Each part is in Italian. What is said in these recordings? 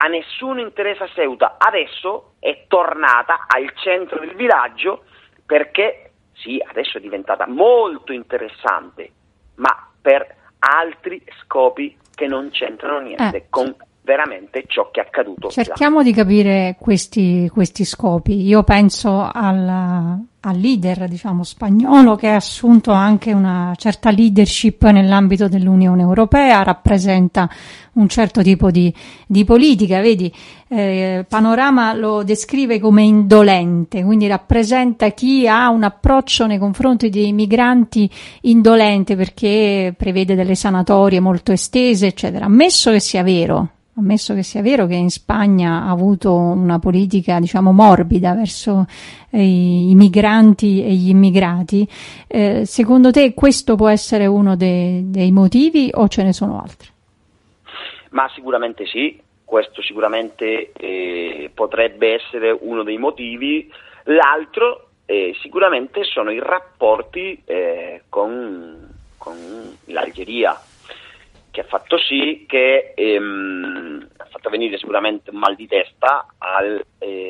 a nessuno interessa Ceuta, adesso è tornata al centro del villaggio perché sì, adesso è diventata molto interessante, ma per altri scopi che non c'entrano niente con veramente ciò che è accaduto. Cerchiamo di capire questi scopi. Io penso al leader, diciamo, spagnolo, che ha assunto anche una certa leadership nell'ambito dell'Unione Europea, rappresenta un certo tipo di politica, vedi, Panorama lo descrive come indolente, quindi rappresenta chi ha un approccio nei confronti dei migranti indolente, perché prevede delle sanatorie molto estese, eccetera. Ammesso che sia vero che in Spagna ha avuto una politica, diciamo, morbida verso i migranti e gli immigrati, secondo te questo può essere uno dei motivi o ce ne sono altri? Ma sicuramente sì, questo sicuramente potrebbe essere uno dei motivi. L'altro sicuramente sono i rapporti con l'Algeria, che ha fatto sì che ha fatto venire sicuramente un mal di testa al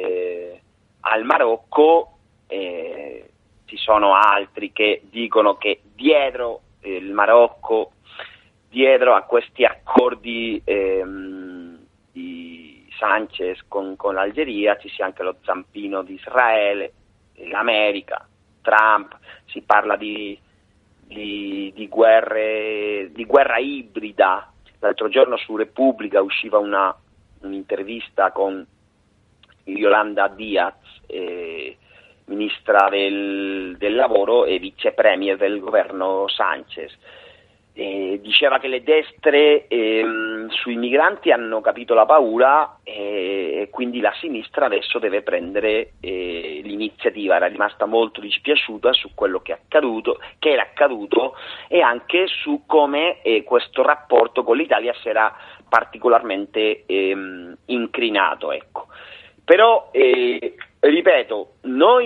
Marocco. Ci sono altri che dicono che dietro il Marocco, dietro a questi accordi di Sanchez con l'Algeria, ci sia anche lo zampino di Israele, l'America, Trump. Si parla di guerra ibrida. L'altro giorno su Repubblica usciva un'intervista con Yolanda Díaz, ministra del lavoro e vice premier del governo Sanchez. Diceva che le destre sui migranti hanno capito la paura e quindi la sinistra adesso deve prendere l'iniziativa. Era rimasta molto dispiaciuta su quello che era accaduto e anche su come questo rapporto con l'Italia si era particolarmente incrinato, ecco. Però ripeto,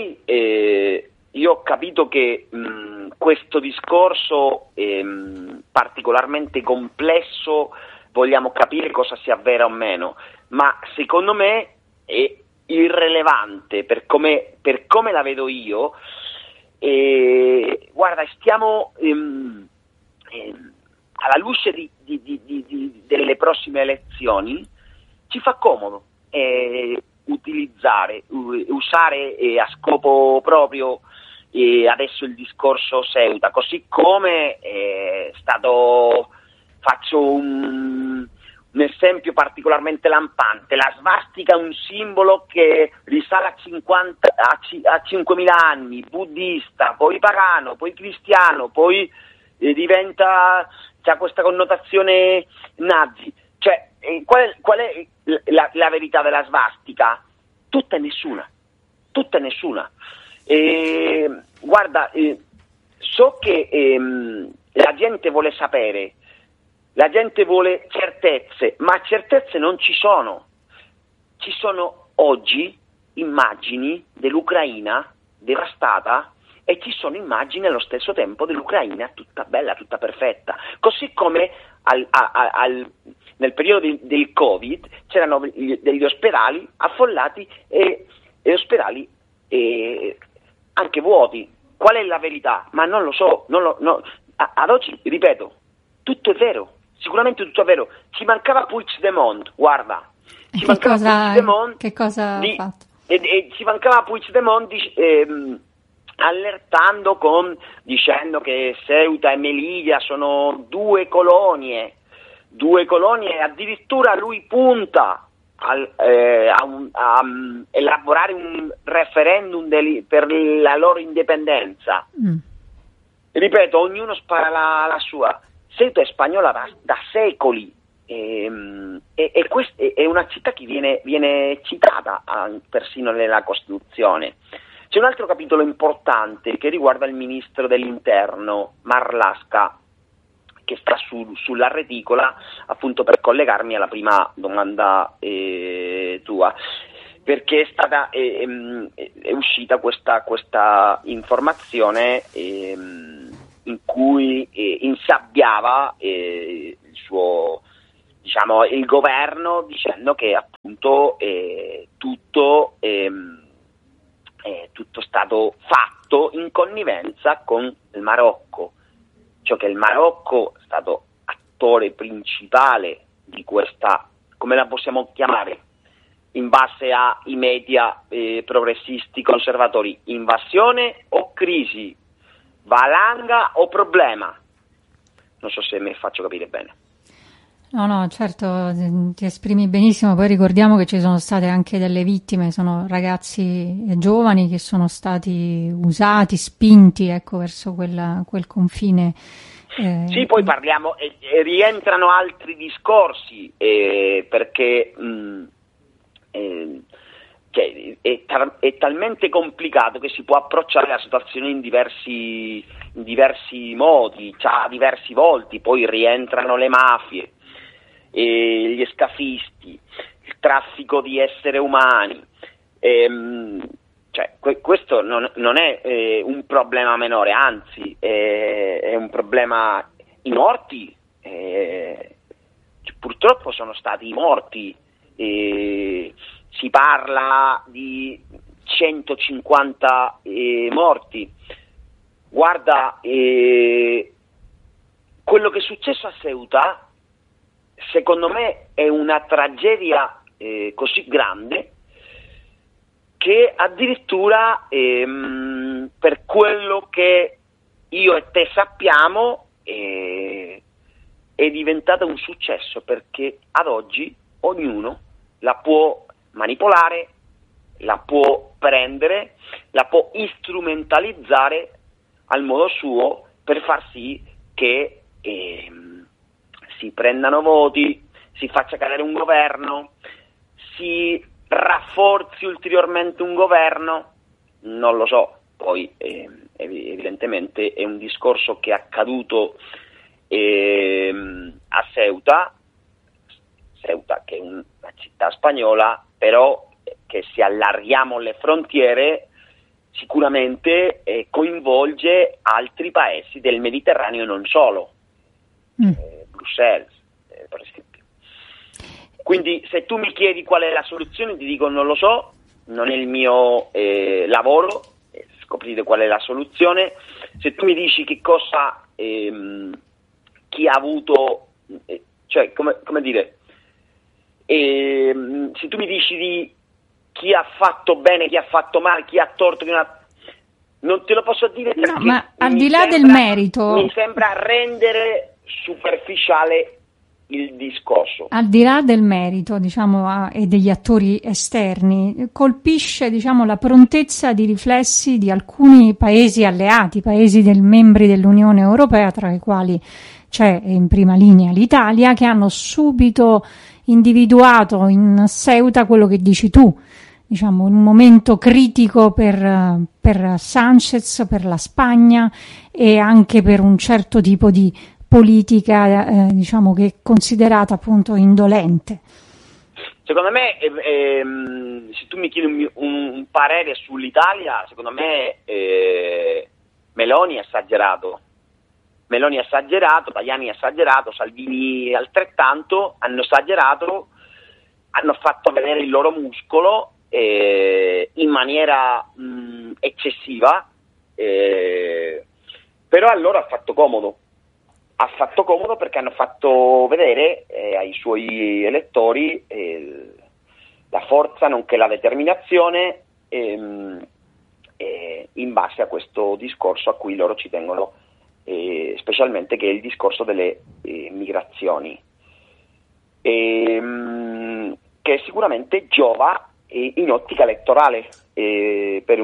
io ho capito che questo discorso particolarmente complesso, vogliamo capire cosa sia vera o meno, ma secondo me è irrilevante per come la vedo io. Guarda, stiamo alla luce delle prossime elezioni, ci fa comodo usare a scopo proprio adesso il discorso Ceuta, così come è stato, faccio un esempio particolarmente lampante: la svastica è un simbolo che risale a 5.000 anni, buddista, poi pagano, poi cristiano, poi c'ha questa connotazione nazi. Cioè, qual è la verità della svastica? Tutta e nessuna. Guarda, so che la gente vuole sapere, la gente vuole certezze, ma certezze non ci sono. Ci sono oggi immagini dell'Ucraina devastata e ci sono immagini allo stesso tempo dell'Ucraina tutta bella, tutta perfetta. Così come nel periodo del Covid c'erano degli ospedali affollati e ospedali anche vuoti. Qual è la verità? Ma non lo so. Ad oggi, ripeto, tutto è vero, sicuramente tutto è vero. Ci mancava Puigdemont, guarda. Ci mancava Puigdemont. Che cosa ha fatto? Ci mancava Puigdemont allertando dicendo che Ceuta e Melilla sono due colonie, addirittura lui punta a elaborare un referendum per la loro indipendenza. Ripeto, ognuno spara la sua. Ceuta è spagnola da secoli e questa è una città che viene citata persino nella Costituzione. C'è un altro capitolo importante che riguarda il ministro dell'Interno, Marlaska, che sta sulla reticola, appunto per collegarmi alla prima domanda tua, perché è uscita questa informazione in cui insabbiava il suo diciamo, il governo dicendo che appunto tutto è stato fatto in connivenza con il Marocco, cioè che il Marocco è stato attore principale di questa, come la possiamo chiamare, in base ai media progressisti conservatori, invasione o crisi, valanga o problema? Non so se mi faccio capire bene. No, certo, ti esprimi benissimo, poi ricordiamo che ci sono state anche delle vittime, sono ragazzi giovani che sono stati usati, spinti, ecco, verso quel confine. Sì, poi parliamo, rientrano altri discorsi, perché è talmente complicato che si può approcciare la situazione in diversi modi, ha diversi volti, poi rientrano le mafie, gli scafisti, il traffico di esseri umani, questo non è un problema menore, anzi è un problema. I morti, purtroppo sono stati i morti, si parla di 150 morti. Guarda, quello che è successo a Ceuta secondo me è una tragedia così grande che addirittura per quello che io e te sappiamo è diventata un successo, perché ad oggi ognuno la può manipolare, la può prendere, la può strumentalizzare al modo suo per far sì che si prendano voti, si faccia cadere un governo, si rafforzi ulteriormente un governo, non lo so. Poi evidentemente è un discorso che è accaduto a Ceuta che è una città spagnola, però che se allarghiamo le frontiere sicuramente coinvolge altri paesi del Mediterraneo e non solo, Bruxelles per esempio. Quindi se tu mi chiedi qual è la soluzione, ti dico non lo so, non è il mio lavoro scoprire qual è la soluzione. Se tu mi dici che cosa chi ha avuto, cioè come dire, se tu mi dici di chi ha fatto bene, chi ha fatto male, chi ha torto, non te lo posso dire, perché no, ma al di là del merito mi sembra rendere superficiale il discorso. Al di là del merito, diciamo, e degli attori esterni, colpisce, diciamo, la prontezza di riflessi di alcuni paesi alleati, paesi membri dell'Unione Europea, tra i quali c'è in prima linea l'Italia, che hanno subito individuato in Ceuta quello che dici tu, diciamo, un momento critico per Sánchez, per la Spagna e anche per un certo tipo di politica, diciamo, che è considerata appunto indolente. Secondo me, se tu mi chiedi un parere sull'Italia, secondo me Meloni ha esagerato, Tajani ha esagerato, Salvini altrettanto, hanno esagerato, hanno fatto vedere il loro muscolo in maniera eccessiva, però a loro ha fatto comodo perché hanno fatto vedere ai suoi elettori la forza nonché la determinazione in base a questo discorso a cui loro ci tengono, specialmente, che è il discorso delle migrazioni, che sicuramente giova in ottica elettorale per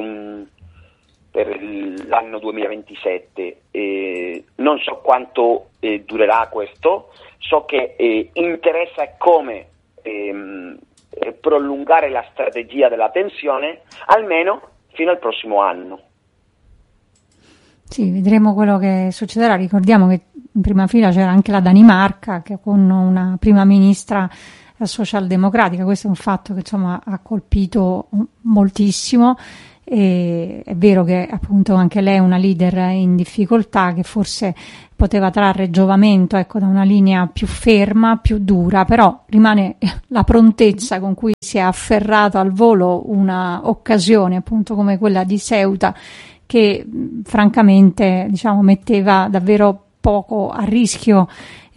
l'anno 2027. Non so quanto durerà questo, so che interessa come prolungare la strategia della tensione almeno fino al prossimo anno. Sì, vedremo quello che succederà. Ricordiamo che in prima fila c'era anche la Danimarca, che con una prima ministra socialdemocratica. Questo è un fatto che insomma ha colpito moltissimo, È vero che appunto anche lei è una leader in difficoltà, che forse poteva trarre giovamento, ecco, da una linea più ferma, più dura, però rimane la prontezza con cui si è afferrato al volo una occasione appunto come quella di Ceuta, che francamente, diciamo, metteva davvero poco a rischio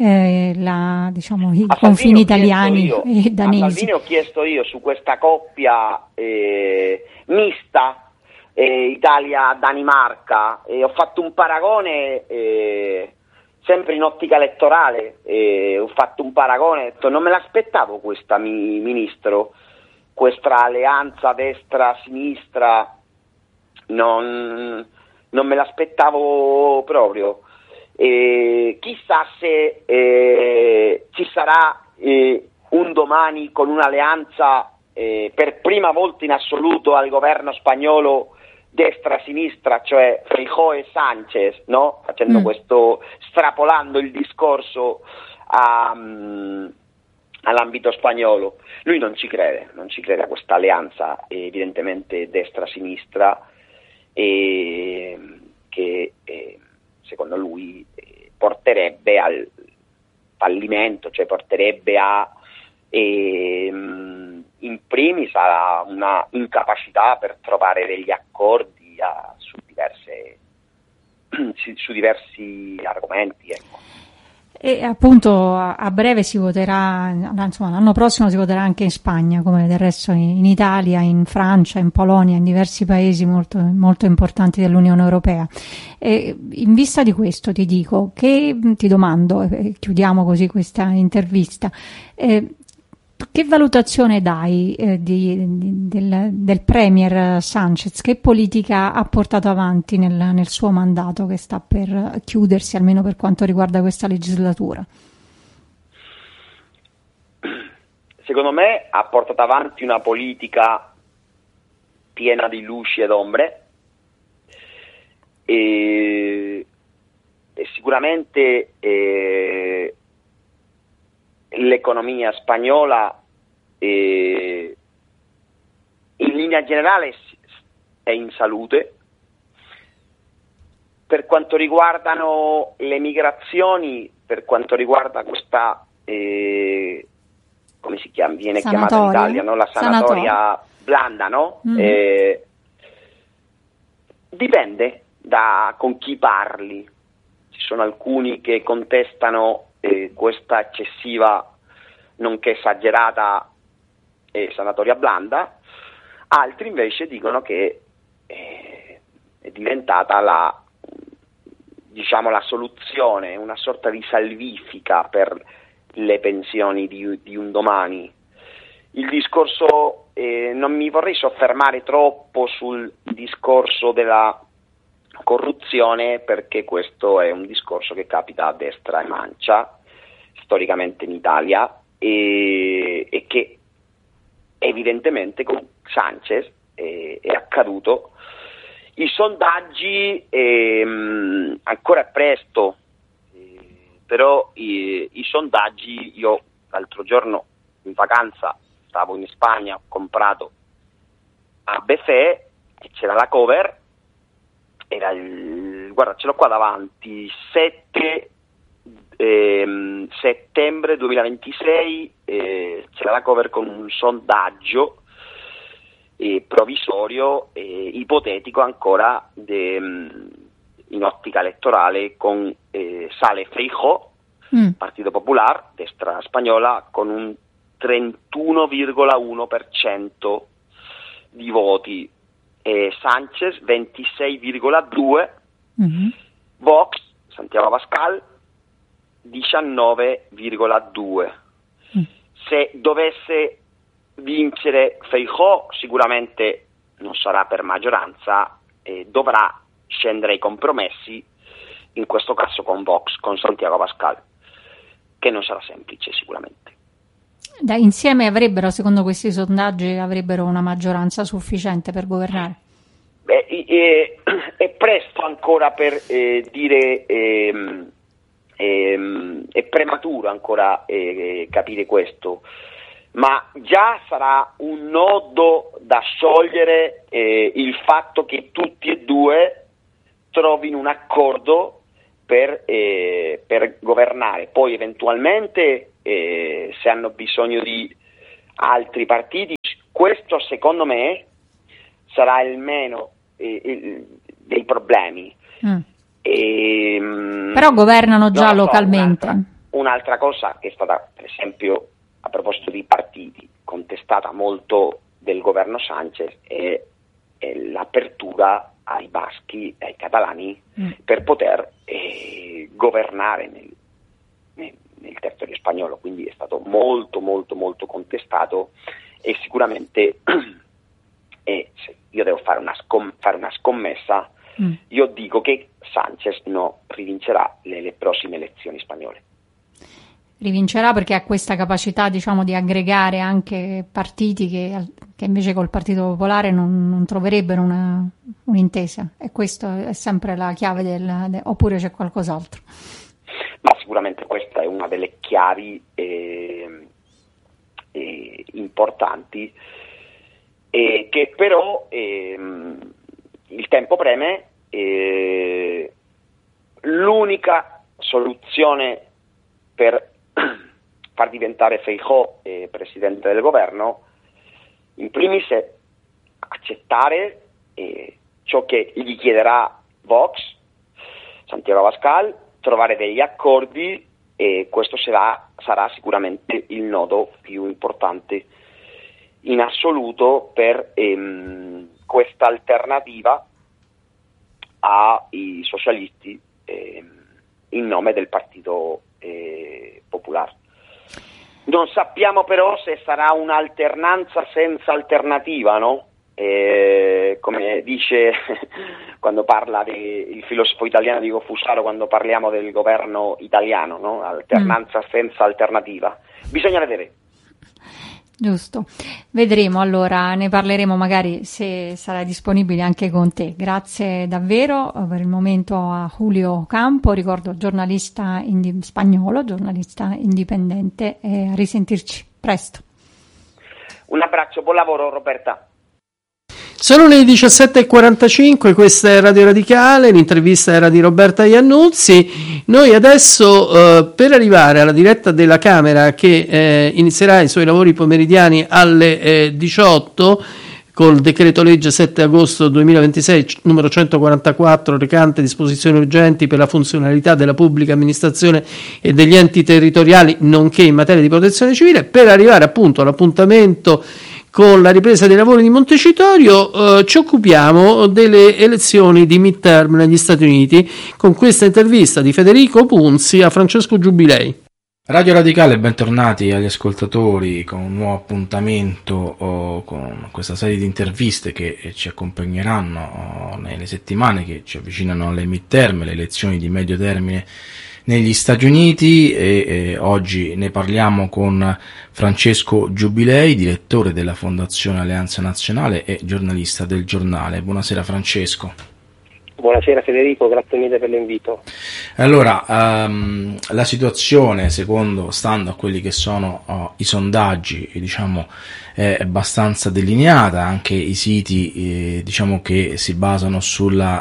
i confini italiani e danesi. A Salvini ho chiesto io su questa coppia mista Italia-Danimarca, e ho fatto un paragone sempre in ottica elettorale, ho fatto un paragone, ho detto, non me l'aspettavo questa ministro, questa alleanza destra-sinistra, non me l'aspettavo proprio. Chissà se ci sarà un domani con un'alleanza per prima volta in assoluto al governo spagnolo destra-sinistra, cioè Feijóo e Sánchez, no? Facendo questo, strapolando il discorso all'ambito spagnolo. Lui non ci crede a questa alleanza evidentemente destra-sinistra, che secondo lui porterebbe al fallimento, cioè porterebbe a in primis a una incapacità per trovare degli accordi su diversi argomenti, ecco. E appunto a breve si voterà, insomma l'anno prossimo si voterà anche in Spagna, come del resto in Italia, in Francia, in Polonia, in diversi paesi molto, molto importanti dell'Unione Europea. E in vista di questo ti dico che ti domando, e chiudiamo così questa intervista, che valutazione dai del Premier Sánchez? Che politica ha portato avanti nel suo mandato che sta per chiudersi, almeno per quanto riguarda questa legislatura? Secondo me ha portato avanti una politica piena di luci ed ombre, e sicuramente l'economia spagnola in linea generale è in salute. Per quanto riguardano le migrazioni, per quanto riguarda questa come si chiama? Viene chiamata in Italia, no? La sanatoria blanda, no? Dipende da con chi parli. Ci sono alcuni che contestano questa eccessiva, nonché esagerata sanatoria blanda, altri invece dicono che è diventata la soluzione, una sorta di salvifica per le pensioni di un domani. Il discorso, non mi vorrei soffermare troppo sul discorso della corruzione, perché questo è un discorso che capita a destra e mancia storicamente in Italia, e che evidentemente con Sánchez è accaduto. I sondaggi ancora è presto, però i sondaggi, io l'altro giorno in vacanza stavo in Spagna, ho comprato a Befè e c'era la cover, era guarda, ce l'ho qua davanti, 7 settembre 2026, c'era la cover con un sondaggio provvisorio, ipotetico ancora, in ottica elettorale, con sale Feijóo, Partito Popular, destra spagnola, con un 31,1% di voti, Sánchez 26,2%, Vox, Santiago Abascal 19,2%. Se dovesse vincere Feijóo, sicuramente non sarà per maggioranza, dovrà scendere ai compromessi, in questo caso con Vox, con Santiago Abascal, che non sarà semplice sicuramente. Insieme avrebbero, secondo questi sondaggi, avrebbero una maggioranza sufficiente per governare? È presto ancora per dire, è prematuro ancora capire questo, ma già sarà un nodo da sciogliere il fatto che tutti e due trovino un accordo per governare. Poi eventualmente se hanno bisogno di altri partiti, questo secondo me sarà il meno dei problemi. Però governano già localmente. Un'altra cosa che è stata, per esempio, a proposito di partiti, contestata molto del governo Sanchez è l'apertura ai baschi e ai catalani per poter governare nel territorio spagnolo, quindi è stato molto molto molto contestato e sicuramente se io devo fare una scommessa, io dico che Sanchez rivincerà le prossime elezioni spagnole. Rivincerà perché ha questa capacità, diciamo, di aggregare anche partiti che invece col Partito Popolare non troverebbero un'intesa, e questa è sempre la chiave oppure c'è qualcos'altro? Ma sicuramente questa è una delle chiavi importanti, che però il tempo preme. L'unica soluzione per far diventare Feijóo presidente del governo, in primis è accettare ciò che gli chiederà Vox, Santiago Abascal, trovare degli accordi, e questo sarà sicuramente il nodo più importante in assoluto per questa alternativa ai socialisti in nome del Partito Popolare. Non sappiamo però se sarà un'alternanza senza alternativa, no? Come dice quando parla il filosofo italiano Diego Fusaro, quando parliamo del governo italiano, no? Alternanza senza alternativa. Bisogna vedere. Giusto, vedremo, allora ne parleremo magari se sarà disponibile anche con te. Grazie davvero per il momento a Julio Campo, ricordo giornalista spagnolo, giornalista indipendente, e a risentirci presto. Un abbraccio, buon lavoro Roberta. Sono le 17.45, questa è Radio Radicale, l'intervista era di Roberta Iannuzzi. Noi adesso, per arrivare alla diretta della Camera che inizierà i suoi lavori pomeridiani alle 18, col decreto legge 7 agosto 2026 numero 144 recante disposizioni urgenti per la funzionalità della pubblica amministrazione e degli enti territoriali nonché in materia di protezione civile, per arrivare appunto all'appuntamento con la ripresa dei lavori di Montecitorio, ci occupiamo delle elezioni di midterm negli Stati Uniti con questa intervista di Federico Punzi a Francesco Giubilei. Radio Radicale, bentornati agli ascoltatori con un nuovo appuntamento con questa serie di interviste che ci accompagneranno nelle settimane che ci avvicinano alle midterm, le elezioni di medio termine negli Stati Uniti, e oggi ne parliamo con Francesco Giubilei, direttore della Fondazione Alleanza Nazionale e giornalista del Giornale. Buonasera Francesco. Buonasera Federico, grazie mille per l'invito. Allora, la situazione, stando a quelli che sono i sondaggi, diciamo, è abbastanza delineata. Anche i siti, diciamo, che si basano sulle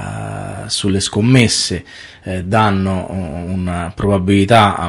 scommesse danno una probabilità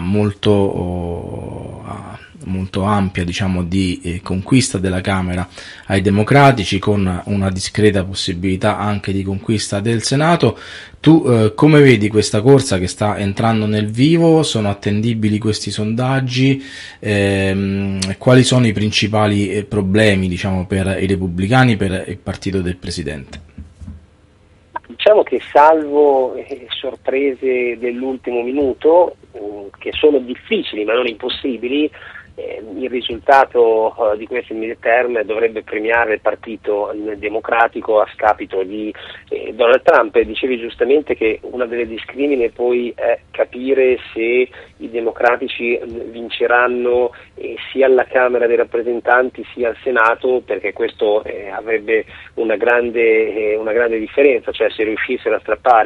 molto ampia, diciamo, di conquista della Camera ai democratici, con una discreta possibilità anche di conquista del Senato. Tu come vedi questa corsa che sta entrando nel vivo? Sono attendibili questi sondaggi? Quali sono i principali problemi, diciamo, per i repubblicani, per il partito del Presidente? Diciamo che salvo sorprese dell'ultimo minuto, che sono difficili ma non impossibili, il risultato di questi midterm dovrebbe premiare il Partito Democratico a scapito di Donald Trump. Dicevi giustamente che una delle discrimine poi è capire se i democratici vinceranno sia alla Camera dei rappresentanti sia al Senato, perché questo avrebbe una grande differenza, cioè se riuscissero a strappare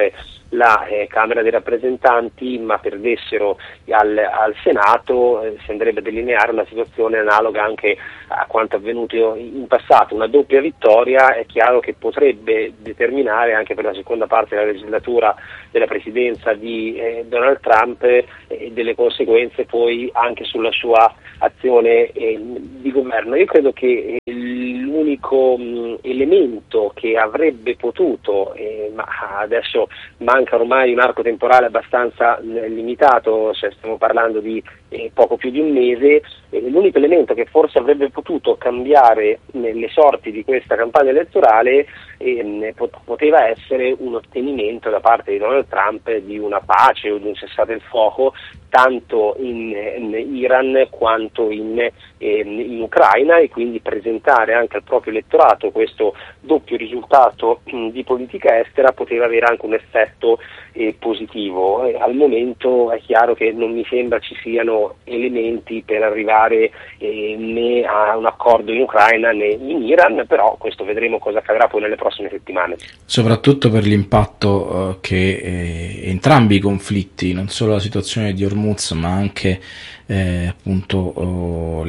la Camera dei rappresentanti, ma perdessero al Senato, si andrebbe a delineare una situazione analoga anche a quanto avvenuto in passato. Una doppia vittoria è chiaro che potrebbe determinare anche per la seconda parte della legislatura della presidenza di Donald Trump delle conseguenze poi anche sulla sua azione di governo. Io credo che l'unico elemento che avrebbe potuto, ma adesso manca ormai un arco temporale abbastanza limitato, cioè stiamo parlando di poco più di un mese, l'unico elemento che forse avrebbe potuto cambiare le sorti di questa campagna elettorale poteva essere un ottenimento da parte di Donald Trump di una pace o di un cessate il fuoco tanto in Iran quanto in Ucraina, e quindi presentare anche al proprio elettorato questo doppio risultato di politica estera poteva avere anche un effetto positivo. Al momento è chiaro che non mi sembra ci siano elementi per arrivare né a un accordo in Ucraina né in Iran, però questo vedremo cosa accadrà poi nelle prossime settimane. Soprattutto per l'impatto che entrambi i conflitti, non solo la situazione di Hormuz ma anche appunto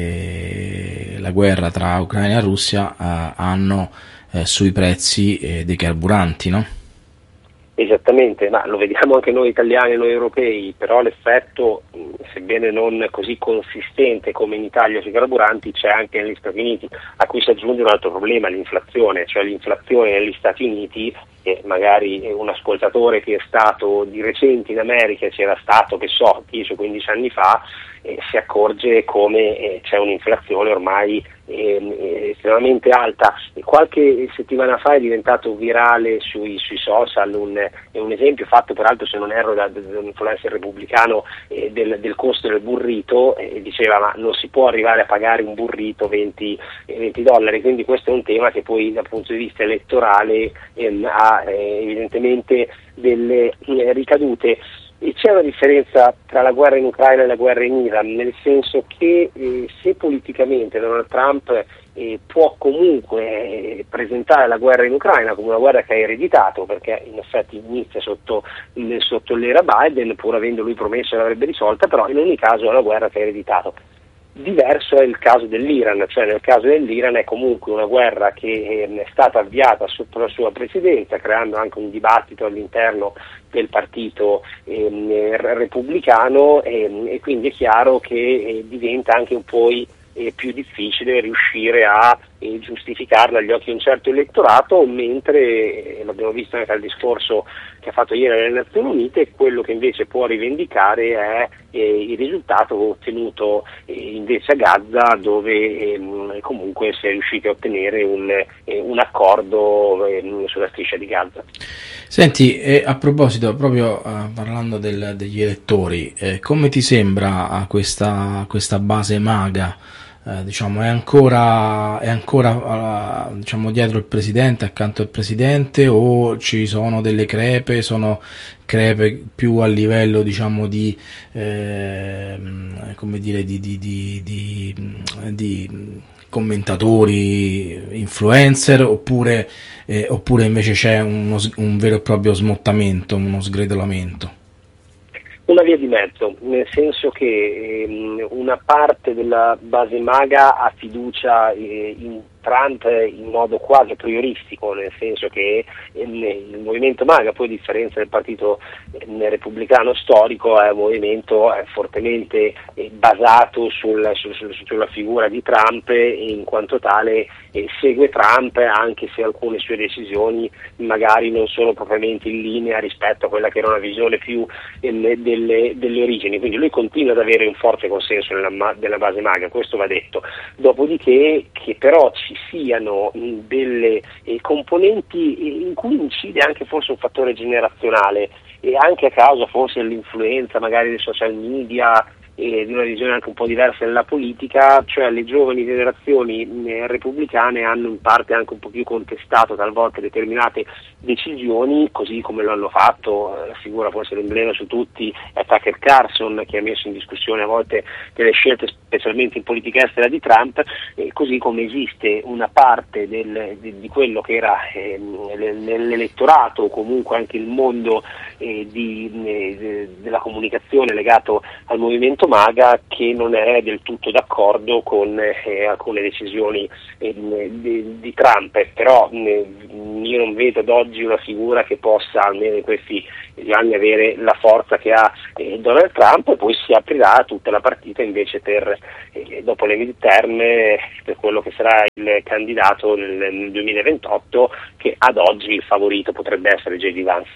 la guerra tra Ucraina e Russia hanno sui prezzi dei carburanti, no? Esattamente, ma lo vediamo anche noi italiani e noi europei, però l'effetto, sebbene non così consistente come in Italia sui carburanti, c'è anche negli Stati Uniti, a cui si aggiunge un altro problema, l'inflazione, cioè l'inflazione negli Stati Uniti, magari un ascoltatore che è stato di recente in America, c'era stato, che so, 10 o 15 anni fa, si accorge come c'è un'inflazione ormai estremamente alta. Qualche settimana fa è diventato virale sui social un esempio fatto peraltro, se non erro, da un influencer repubblicano del costo del burrito, diceva ma non si può arrivare a pagare un burrito $20, quindi questo è un tema che poi dal punto di vista elettorale ha evidentemente delle ricadute. E c'è una differenza tra la guerra in Ucraina e la guerra in Iran, nel senso che se politicamente Donald Trump può comunque presentare la guerra in Ucraina come una guerra che ha ereditato, perché in effetti inizia sotto l'era Biden, pur avendo lui promesso che l'avrebbe risolta, però in ogni caso è una guerra che ha ereditato. Diverso è il caso dell'Iran, cioè nel caso dell'Iran è comunque una guerra che è stata avviata sotto la sua presidenza, creando anche un dibattito all'interno del partito repubblicano, e quindi è chiaro che diventa anche un po' più difficile riuscire a giustificarla agli occhi di un certo elettorato, mentre l'abbiamo visto anche al discorso che ha fatto ieri alle Nazioni Unite, quello che invece può rivendicare è il risultato ottenuto invece a Gaza, dove comunque si è riusciti a ottenere un accordo sulla striscia di Gaza. Senti, a proposito, proprio parlando degli elettori, come ti sembra questa base MAGA? Diciamo, è ancora diciamo dietro il presidente, accanto al presidente, o ci sono delle crepe? Sono crepe più a livello, diciamo, di come dire, di commentatori, influencer, oppure invece c'è un vero e proprio smottamento, uno sgretolamento? Una via di mezzo, nel senso che una parte della base MAGA ha fiducia in Trump in modo quasi prioristico, nel senso che il movimento MAGA, poi a differenza del partito repubblicano storico, è un movimento fortemente basato sulla figura di Trump, e in quanto tale segue Trump, anche se alcune sue decisioni magari non sono propriamente in linea rispetto a quella che era una visione più delle origini, quindi lui continua ad avere un forte consenso della base MAGA, questo va detto. Dopodiché che però ci siano delle componenti in cui incide anche forse un fattore generazionale, e anche a causa forse dell'influenza magari dei social media di una visione anche un po' diversa della politica, cioè le giovani generazioni repubblicane hanno in parte anche un po' più contestato talvolta determinate decisioni, così come lo hanno fatto, la figura forse l'emblema su tutti è Tucker Carlson, che ha messo in discussione a volte delle scelte specialmente in politica estera di Trump, così come esiste una parte di quello che era l'elettorato o comunque anche il mondo della comunicazione legato al movimento MAGA che non è del tutto d'accordo con alcune decisioni di Trump, però io non vedo ad oggi una figura che possa almeno in questi anni avere la forza che ha Donald Trump, e poi si aprirà tutta la partita invece per dopo le midterm per quello che sarà il candidato nel 2028, che ad oggi il favorito potrebbe essere J.D. Vance.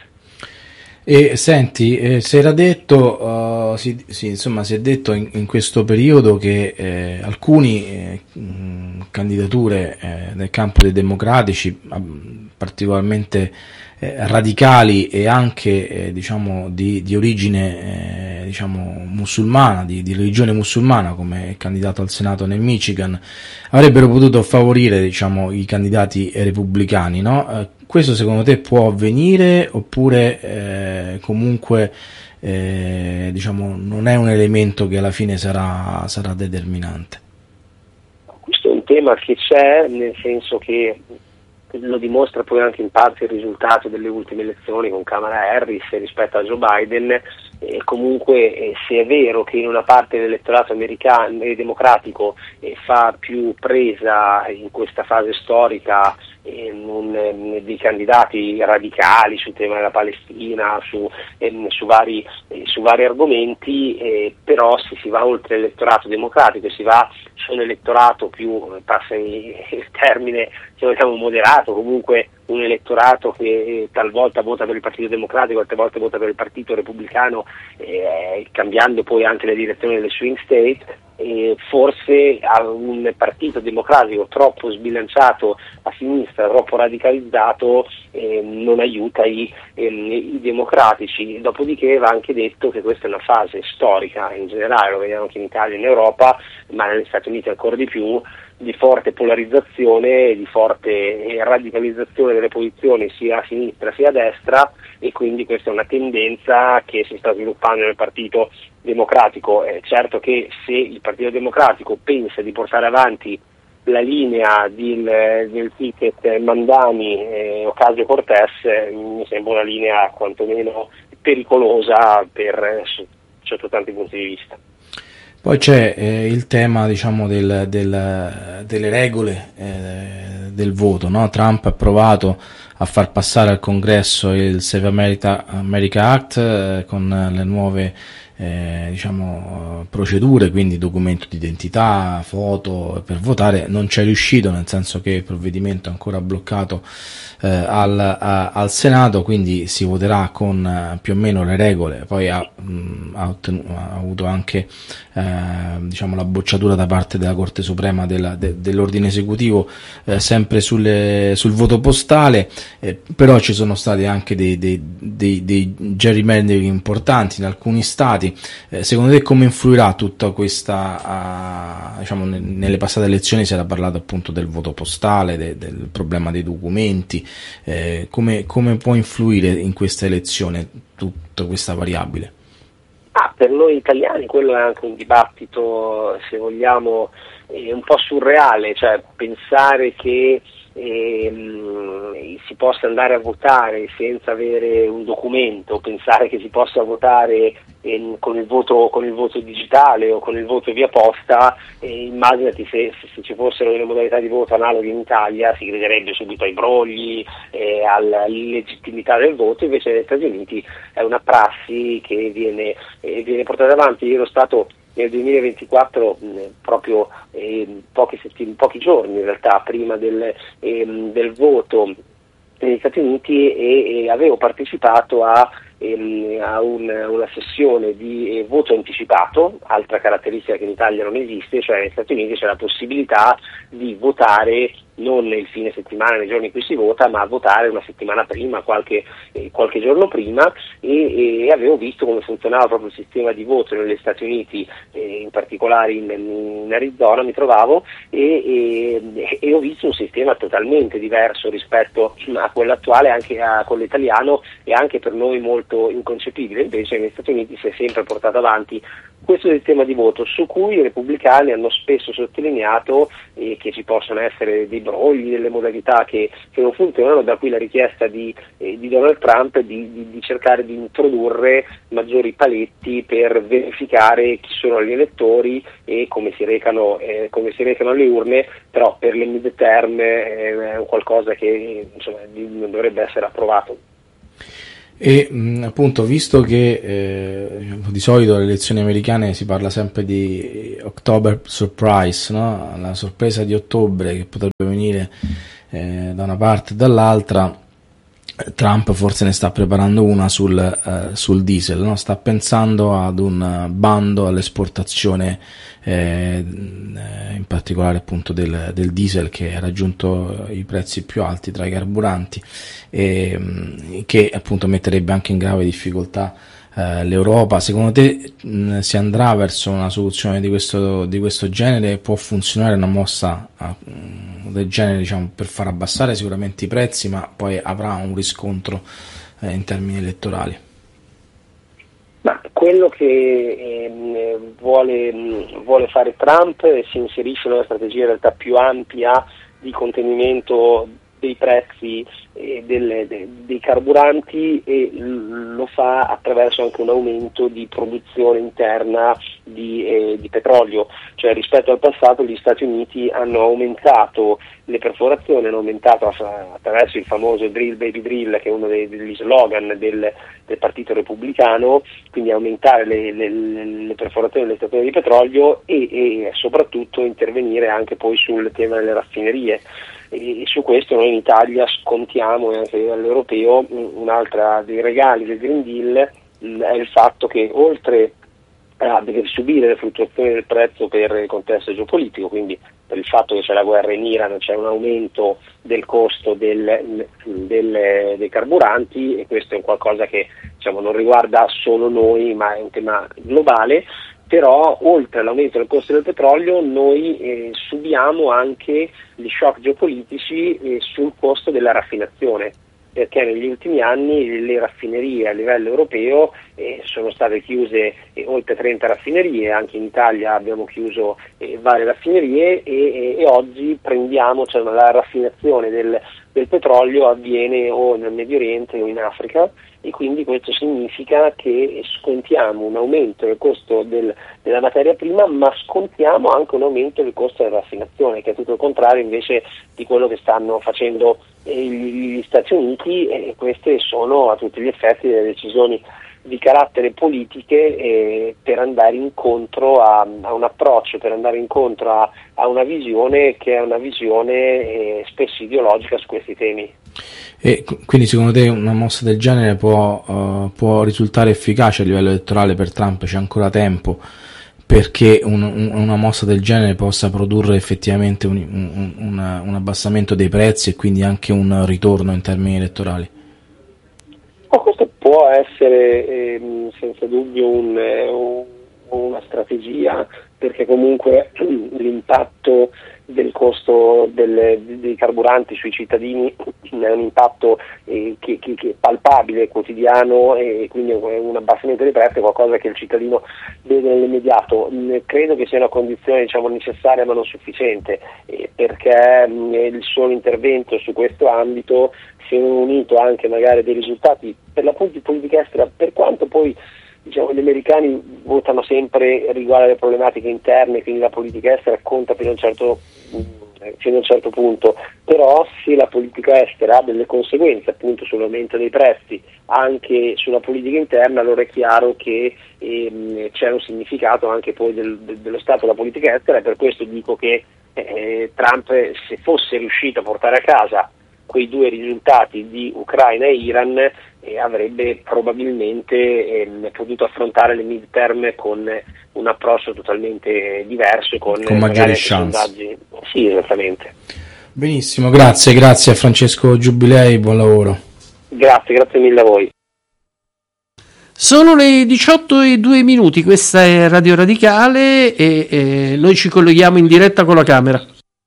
E senti, si era detto, si è detto in questo periodo che alcune candidature nel campo dei democratici, particolarmente radicali e anche diciamo di origine diciamo musulmana, di religione musulmana, come il candidato al Senato nel Michigan, avrebbero potuto favorire diciamo i candidati repubblicani, no? Questo secondo te può avvenire oppure comunque diciamo non è un elemento che alla fine sarà determinante? Questo è un tema che c'è, nel senso che lo dimostra poi anche in parte il risultato delle ultime elezioni con Kamala Harris rispetto a Joe Biden. Comunque se è vero che in una parte dell'elettorato americano e democratico fa più presa in questa fase storica dei candidati radicali sul tema della Palestina, su vari argomenti, però se si va oltre l'elettorato democratico e si va su un elettorato più, passami il termine, se vogliamo moderato, comunque un elettorato che talvolta vota per il Partito Democratico, altre volte vota per il Partito Repubblicano, cambiando poi anche le direzioni delle swing state, forse a un partito democratico troppo sbilanciato a sinistra, troppo radicalizzato, non aiuta i democratici. Dopodiché va anche detto che questa è una fase storica in generale, lo vediamo anche in Italia e in Europa, ma negli Stati Uniti ancora di più, di forte polarizzazione, di forte radicalizzazione delle posizioni sia a sinistra sia a destra, e quindi questa è una tendenza che si sta sviluppando nel Partito Democratico. Certo che se il Partito Democratico pensa di portare avanti la linea del ticket Mandani Ocasio-Cortez, mi sembra una linea quantomeno pericolosa sotto tanti punti di vista. Poi c'è il tema diciamo delle regole del voto, no? Trump ha provato a far passare al Congresso il Save America Act con le nuove procedure, quindi documento di identità, foto per votare. Non c'è riuscito, nel senso che il provvedimento è ancora bloccato al Senato, quindi si voterà con più o meno le regole. Poi ha avuto anche la bocciatura da parte della Corte Suprema dell'ordine esecutivo, sempre sul voto postale, però ci sono stati anche dei gerrymandering importanti in alcuni stati. Secondo te come influirà tutta questa, nelle passate elezioni si era parlato appunto del voto postale, del problema dei documenti, come può influire in questa elezione tutta questa variabile? Per noi italiani quello è anche un dibattito, se vogliamo, un po' surreale, cioè pensare che si possa andare a votare senza avere un documento, pensare che si possa votare con il voto digitale o con il voto via posta. Immaginati se ci fossero delle modalità di voto analoghe in Italia, si crederebbe subito ai brogli, alla illegittimità del voto. Invece negli Stati Uniti è una prassi che viene portata avanti. Io ero stato nel 2024 proprio pochi giorni in realtà prima del voto negli Stati Uniti, e avevo partecipato a una sessione di voto anticipato, altra caratteristica che in Italia non esiste, cioè negli Stati Uniti c'è la possibilità di votare non il fine settimana, nei giorni in cui si vota, ma a votare una settimana prima, qualche giorno prima, e avevo visto come funzionava proprio il sistema di voto negli Stati Uniti, in particolare in Arizona mi trovavo, e ho visto un sistema totalmente diverso rispetto a quello attuale, anche a quello italiano, e anche per noi molto inconcepibile. Invece negli Stati Uniti si è sempre portato avanti questo sistema di voto, su cui i repubblicani hanno spesso sottolineato che ci possono essere dei brogli, delle modalità che non funzionano, da qui la richiesta di Donald Trump di cercare di introdurre maggiori paletti per verificare chi sono gli elettori e come si recano alle urne, però per le midterm è qualcosa che insomma non dovrebbe essere approvato. E appunto, visto che di solito alle elezioni americane si parla sempre di October surprise, no? La sorpresa di ottobre che potrebbe venire da una parte e dall'altra, Trump forse ne sta preparando una sul diesel, no? Sta pensando ad un bando all'esportazione, in particolare appunto del diesel, che ha raggiunto i prezzi più alti tra i carburanti, che appunto metterebbe anche in grave difficoltà l'Europa. Secondo te si andrà verso una soluzione di questo genere? Può funzionare una mossa del genere, diciamo, per far abbassare sicuramente i prezzi, ma poi avrà un riscontro in termini elettorali? Ma quello che vuole fare Trump si inserisce in una strategia in realtà più ampia di contenimento dei prezzi dei carburanti, e lo fa attraverso anche un aumento di produzione interna di petrolio. Cioè, rispetto al passato gli Stati Uniti hanno aumentato le perforazioni, hanno aumentato attraverso il famoso drill baby drill, che è uno degli slogan del partito repubblicano, quindi aumentare le perforazioni delle stazioni di petrolio e soprattutto intervenire anche poi sul tema delle raffinerie. E su questo noi in Italia scontiamo, e anche a livello europeo, un'altra dei regali del Green Deal è il fatto che, oltre a dover subire le fluttuazioni del prezzo per il contesto geopolitico, quindi per il fatto che c'è la guerra in Iran, c'è un aumento del costo dei carburanti, e questo è un qualcosa che, diciamo, non riguarda solo noi, ma è un tema globale. Però oltre all'aumento del costo del petrolio noi subiamo anche gli shock geopolitici sul costo della raffinazione, perché negli ultimi anni le raffinerie a livello europeo sono state chiuse, oltre 30 raffinerie, anche in Italia abbiamo chiuso varie raffinerie, e oggi prendiamo, cioè, la raffinazione del petrolio avviene o nel Medio Oriente o in Africa, e quindi questo significa che scontiamo un aumento del costo della materia prima, ma scontiamo anche un aumento del costo della raffinazione, che è tutto il contrario invece di quello che stanno facendo gli Stati Uniti, e queste sono a tutti gli effetti delle decisioni di carattere politiche per andare incontro a un approccio, per andare incontro a una visione che è una visione spesso ideologica su questi temi. E quindi secondo te una mossa del genere può risultare efficace a livello elettorale per Trump? C'è ancora tempo perché una mossa del genere possa produrre effettivamente un abbassamento dei prezzi e quindi anche un ritorno in termini elettorali? Questo può essere senza dubbio una strategia, perché comunque l'impatto del costo dei carburanti sui cittadini è un impatto che è palpabile, quotidiano, e quindi un abbassamento dei prezzi è qualcosa che il cittadino vede nell'immediato. Credo che sia una condizione, diciamo, necessaria ma non sufficiente, perché il solo intervento su questo ambito, se unito anche magari a dei risultati per l'appunto di politica estera, per quanto poi, diciamo, gli americani votano sempre riguardo alle problematiche interne, quindi la politica estera conta fino a un certo punto, però se la politica estera ha delle conseguenze appunto sull'aumento dei prezzi anche sulla politica interna, allora è chiaro che c'è un significato anche poi dello stato della politica estera, e per questo dico che Trump, se fosse riuscito a portare a casa quei due risultati di Ucraina e Iran, avrebbe probabilmente potuto affrontare le midterm con un approccio totalmente diverso, con maggiori chance. Sì, esattamente. Benissimo, grazie a Francesco Giubilei, buon lavoro. Grazie mille a voi. Sono le 18:02, questa è Radio Radicale e noi ci colleghiamo in diretta con la Camera.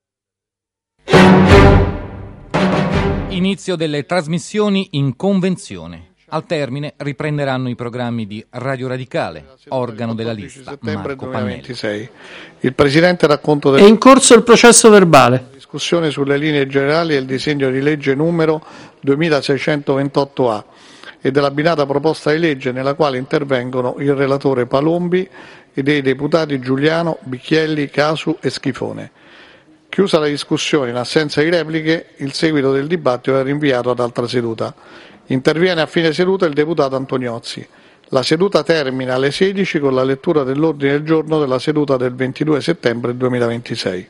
Inizio delle trasmissioni in convenzione. Al termine riprenderanno i programmi di Radio Radicale, organo della lista settembre Marco 2026. Pannelli. Il Presidente racconto È in corso il processo verbale. discussione sulle linee generali e il disegno di legge numero 2628A e dell'abbinata proposta di legge nella quale intervengono il relatore Palombi e dei deputati Giuliano, Bicchielli, Casu e Schifone. Chiusa la discussione, in assenza di repliche, il seguito del dibattito è rinviato ad altra seduta. Interviene a fine seduta il deputato Antoniozzi. La seduta termina alle 16 con la lettura dell'ordine del giorno della seduta del 22 settembre 2026.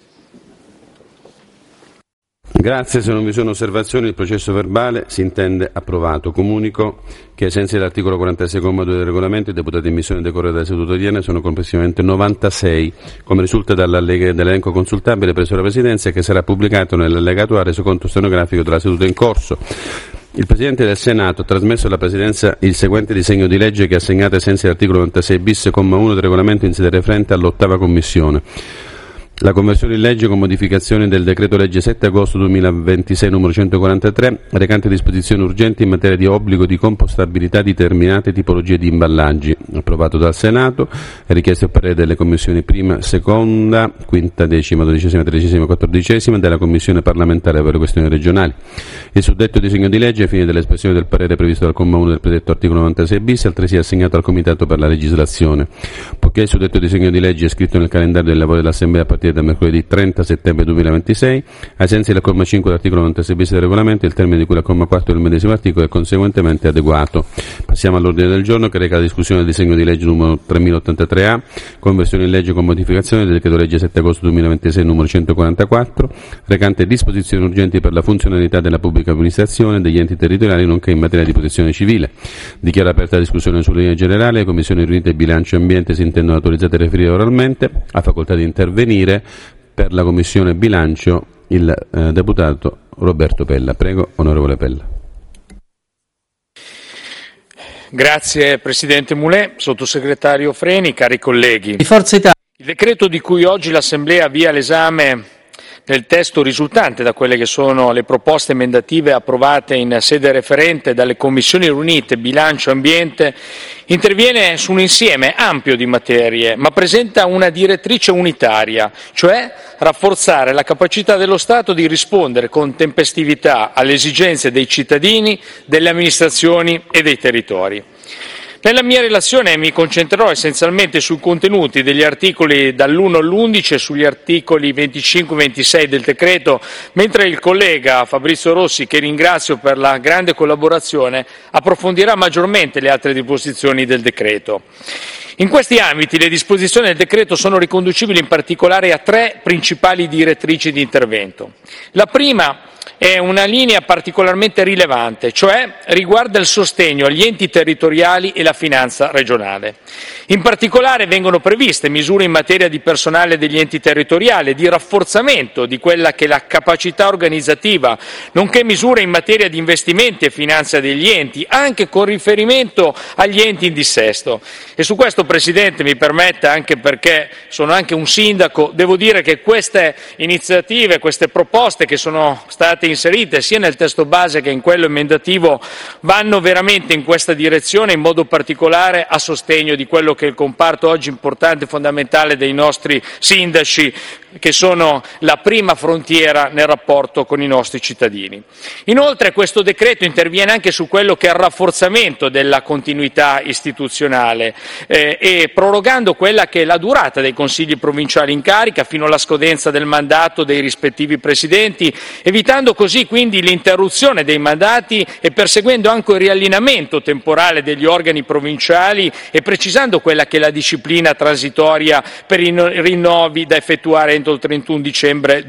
Grazie, se non vi sono osservazioni il processo verbale si intende approvato. Comunico che ai sensi dell'articolo 46,2 del regolamento i deputati in missione decorre dalla seduta odierna sono complessivamente 96, come risulta dall'elenco consultabile presso la Presidenza, che sarà pubblicato nell'allegato A resoconto stenografico della seduta in corso. Il Presidente del Senato ha trasmesso alla Presidenza il seguente disegno di legge che è assegnato ai sensi dell'articolo 96 bis, comma 1 del regolamento in sede referente all'8ª Commissione. La conversione in legge con modificazioni del decreto legge 7 agosto 2026 numero 143 recante disposizioni urgenti in materia di obbligo di compostabilità di determinate tipologie di imballaggi, approvato dal Senato, è richiesto il parere delle commissioni prima, seconda, quinta, decima, dodicesima, tredicesima, quattordicesima della Commissione parlamentare per le questioni regionali. Il suddetto disegno di legge, ai fini dell'espressione del parere previsto dal comma 1 del predetto articolo 96 bis, è altresì assegnato al Comitato per la legislazione. Poiché il suddetto disegno di legge è scritto nel calendario dei lavori dell'Assemblea a partire da mercoledì 30 settembre 2026, ai sensi del comma 5 dell'articolo 96 bis del regolamento, il termine di cui al comma 4 del medesimo articolo è conseguentemente adeguato. Passiamo all'ordine del giorno, che reca la discussione del disegno di legge numero 3083A, conversione in legge con modificazione del decreto legge 7 agosto 2026 numero 144, recante disposizioni urgenti per la funzionalità della pubblica amministrazione, degli enti territoriali, nonché in materia di protezione civile. Dichiaro aperta la discussione sulle linee generali. Le commissioni riunite bilancio e ambiente si intendono autorizzate a riferire oralmente. Ha facoltà di intervenire per la Commissione Bilancio il deputato Roberto Pella. Prego, onorevole Pella. Grazie Presidente Mulè, Sottosegretario Freni, cari colleghi. Di Forza Italia. Il decreto di cui oggi l'Assemblea avvia l'esame nel testo risultante da quelle che sono le proposte emendative approvate in sede referente dalle Commissioni riunite Bilancio e Ambiente interviene su un insieme ampio di materie, ma presenta una direttrice unitaria, cioè rafforzare la capacità dello Stato di rispondere con tempestività alle esigenze dei cittadini, delle amministrazioni e dei territori. Nella mia relazione mi concentrerò essenzialmente sui contenuti degli articoli dall'1 all'11 e sugli articoli 25 e 26 del decreto, mentre il collega Fabrizio Rossi, che ringrazio per la grande collaborazione, approfondirà maggiormente le altre disposizioni del decreto. In questi ambiti le disposizioni del decreto sono riconducibili in particolare a tre principali direttrici di intervento. La prima è una linea particolarmente rilevante, cioè riguarda il sostegno agli enti territoriali e la finanza regionale. In particolare vengono previste misure in materia di personale degli enti territoriali, di rafforzamento di quella che è la capacità organizzativa, nonché misure in materia di investimenti e finanza degli enti, anche con riferimento agli enti in dissesto. E su questo, Presidente, mi permetta, anche perché sono anche un sindaco, devo dire che queste iniziative, queste proposte che sono state inserite sia nel testo base che in quello emendativo vanno veramente in questa direzione, in modo particolare a sostegno di quello che è il comparto oggi importante e fondamentale dei nostri sindaci, che sono la prima frontiera nel rapporto con i nostri cittadini. Inoltre questo decreto interviene anche su quello che è il rafforzamento della continuità istituzionale e prorogando quella che è la durata dei consigli provinciali in carica fino alla scadenza del mandato dei rispettivi presidenti, evitando evitando così quindi l'interruzione dei mandati e perseguendo anche il riallineamento temporale degli organi provinciali e precisando quella che è la disciplina transitoria per i rinnovi da effettuare entro il 31 dicembre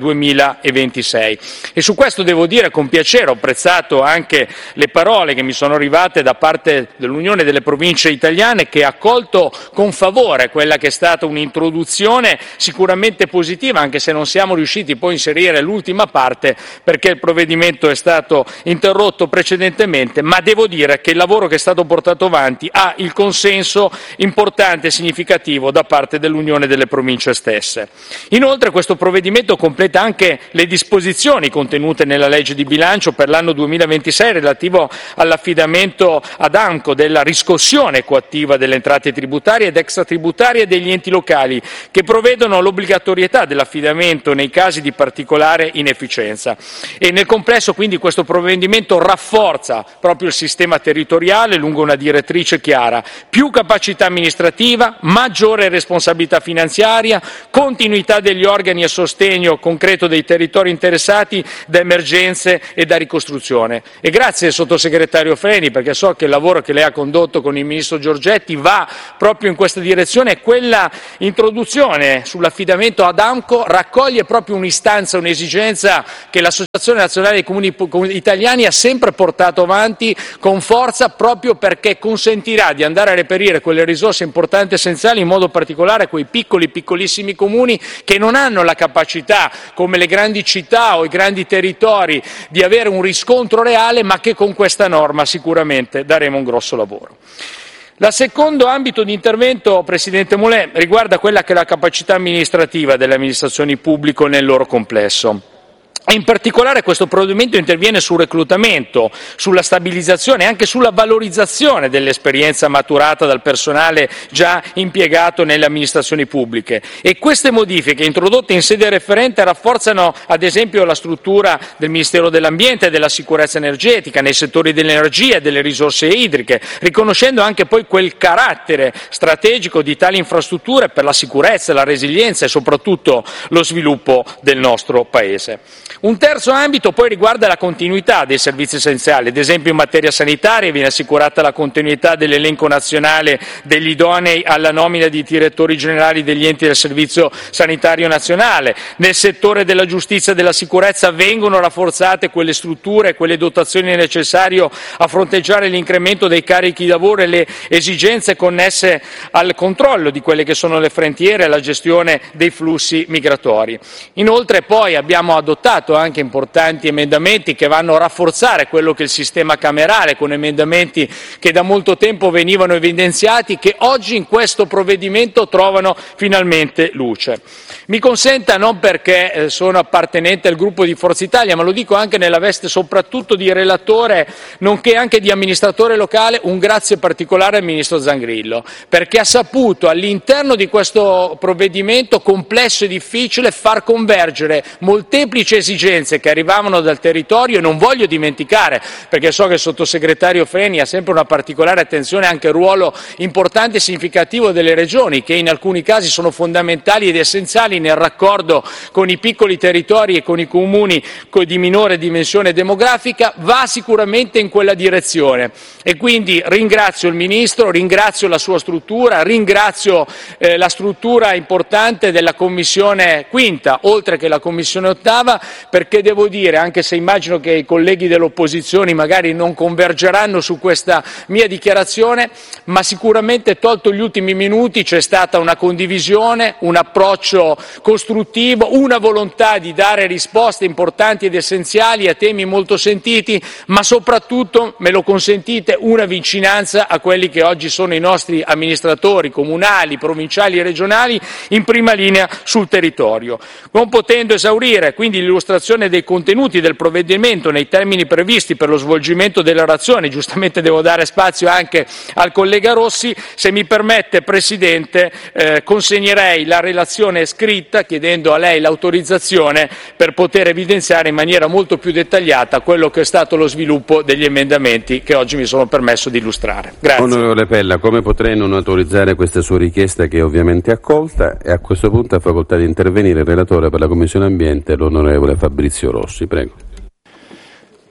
2026. E su questo devo dire con piacere, ho apprezzato anche le parole che mi sono arrivate da parte dell'Unione delle Province Italiane, che ha accolto con favore quella che è stata un'introduzione sicuramente positiva, anche se non siamo riusciti poi a inserire l'ultima parte perché il provvedimento è stato interrotto precedentemente, ma devo dire che il lavoro che è stato portato avanti ha il consenso importante e significativo da parte dell'Unione delle Province stesse. Inoltre questo provvedimento completa anche le disposizioni contenute nella legge di bilancio per l'anno 2026 relativo all'affidamento ad AMCO della riscossione coattiva delle entrate tributarie ed extratributarie degli enti locali, che prevedono l'obbligatorietà dell'affidamento nei casi di particolare inefficienza. E nel complesso quindi questo provvedimento rafforza proprio il sistema territoriale lungo una direttrice chiara: più capacità amministrativa, maggiore responsabilità finanziaria, continuità degli organi a sostegno concreto dei territori interessati da emergenze e da ricostruzione. E grazie al sottosegretario Freni, perché so che il lavoro che lei ha condotto con il ministro Giorgetti va proprio in questa direzione. Quella introduzione sull'affidamento ad AMCO raccoglie proprio un'istanza, un'esigenza che l'Associazione Nazionale dei Comuni Italiani ha sempre portato avanti con forza, proprio perché consentirà di andare a reperire quelle risorse importanti e essenziali, in modo particolare quei piccolissimi comuni che non hanno la capacità, come le grandi città o i grandi territori, di avere un riscontro reale, ma che con questa norma sicuramente daremo un grosso lavoro. Il secondo ambito di intervento, Presidente Moulin, riguarda quella che è la capacità amministrativa delle amministrazioni pubbliche nel loro complesso. E in particolare questo provvedimento interviene sul reclutamento, sulla stabilizzazione e anche sulla valorizzazione dell'esperienza maturata dal personale già impiegato nelle amministrazioni pubbliche. E queste modifiche introdotte in sede referente rafforzano ad esempio la struttura del Ministero dell'Ambiente e della Sicurezza Energetica nei settori dell'energia e delle risorse idriche, riconoscendo anche poi quel carattere strategico di tali infrastrutture per la sicurezza, la resilienza e soprattutto lo sviluppo del nostro Paese. Un terzo ambito poi riguarda la continuità dei servizi essenziali, ad esempio in materia sanitaria viene assicurata la continuità dell'elenco nazionale degli idonei alla nomina di direttori generali degli enti del Servizio Sanitario Nazionale. Nel settore della giustizia e della sicurezza vengono rafforzate quelle strutture e quelle dotazioni necessarie a fronteggiare l'incremento dei carichi di lavoro e le esigenze connesse al controllo di quelle che sono le frontiere e alla gestione dei flussi migratori. Inoltre poi abbiamo adottato anche importanti emendamenti che vanno a rafforzare quello che è il sistema camerale, con emendamenti che da molto tempo venivano evidenziati, che oggi in questo provvedimento trovano finalmente luce. Mi consenta, non perché sono appartenente al gruppo di Forza Italia, ma lo dico anche nella veste soprattutto di relatore, nonché anche di amministratore locale, un grazie particolare al Ministro Zangrillo, perché ha saputo all'interno di questo provvedimento complesso e difficile far convergere molteplici esigenze che arrivavano dal territorio. E non voglio dimenticare, perché so che il sottosegretario Freni ha sempre una particolare attenzione anche al ruolo importante e significativo delle regioni, che in alcuni casi sono fondamentali ed essenziali nel raccordo con i piccoli territori e con i comuni di minore dimensione demografica, va sicuramente in quella direzione. E quindi ringrazio il Ministro, ringrazio la sua struttura, ringrazio la struttura importante della Commissione quinta, oltre che la Commissione ottava, perché devo dire, anche se immagino che i colleghi dell'opposizione magari non convergeranno su questa mia dichiarazione, ma sicuramente tolto gli ultimi minuti c'è stata una condivisione, un approccio costruttivo, una volontà di dare risposte importanti ed essenziali a temi molto sentiti, ma soprattutto, me lo consentite, una vicinanza a quelli che oggi sono i nostri amministratori comunali, provinciali e regionali in prima linea sul territorio. Non potendo esaurire quindi l'illustrazione dei contenuti del provvedimento nei termini previsti per lo svolgimento delle orazioni, giustamente devo dare spazio anche al collega Rossi, se mi permette Presidente consegnerei la relazione scritta chiedendo a lei l'autorizzazione per poter evidenziare in maniera molto più dettagliata quello che è stato lo sviluppo degli emendamenti che oggi mi sono permesso di illustrare. Grazie. Onorevole Pella, come potrei non autorizzare questa sua richiesta, che è ovviamente accolta, e a questo punto ha facoltà di intervenire il relatore per la Commissione Ambiente, l'onorevole Fabrizio Rossi. Prego.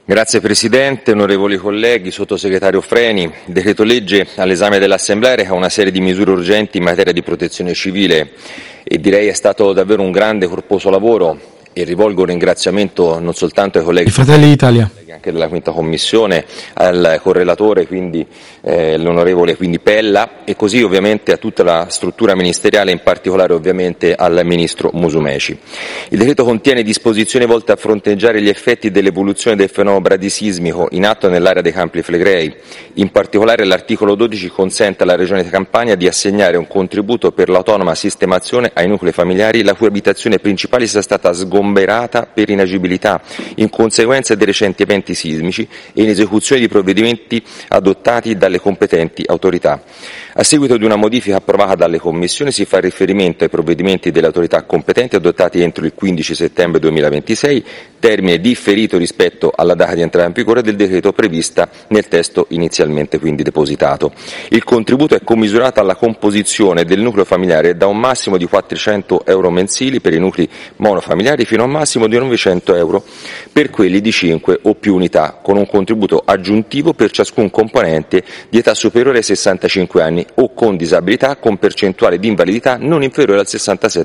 Grazie Presidente, onorevoli colleghi, Sottosegretario Freni. Il decreto legge all'esame dell'Assemblea reca una serie di misure urgenti in materia di protezione civile e direi è stato davvero un grande corposo lavoro e rivolgo un ringraziamento non soltanto ai colleghi Fratelli d'Italia, anche della Quinta Commissione, al correlatore quindi l'onorevole Pella e così ovviamente a tutta la struttura ministeriale, in particolare ovviamente al Ministro Musumeci. Il decreto contiene disposizioni volte a fronteggiare gli effetti dell'evoluzione del fenomeno bradisismico in atto nell'area dei Campi Flegrei. In particolare l'articolo 12 consente alla Regione Campania di assegnare un contributo per l'autonoma sistemazione ai nuclei familiari la cui abitazione principale sia stata sgomberata per inagibilità in conseguenza dei recenti eventi sismici e in esecuzione di provvedimenti adottati dalle competenti autorità. A seguito di una modifica approvata dalle commissioni si fa riferimento ai provvedimenti delle autorità competenti adottati entro il 15 settembre 2026, termine differito rispetto alla data di entrata in vigore del decreto prevista nel testo inizialmente quindi depositato. Il contributo è commisurato alla composizione del nucleo familiare da un massimo di 400 euro mensili per i nuclei monofamiliari fino a un massimo di 900 euro per quelli di 5 o più unità, con un contributo aggiuntivo per ciascun componente di età superiore ai 65 anni o con disabilità con percentuale di invalidità non inferiore al